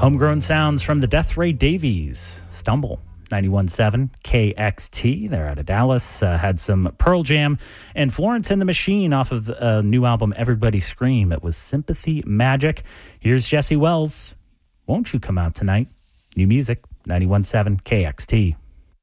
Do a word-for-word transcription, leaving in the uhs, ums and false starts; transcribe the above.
Homegrown sounds from the Death Ray Davies. Stumble. ninety-one point seven K X T. They're out of Dallas. Uh, had some Pearl Jam and Florence and the Machine off of the uh, new album Everybody Scream. It was Sympathy Magic. Here's Jesse Wells. Won't You Come Out Tonight? New music. ninety-one point seven K X T.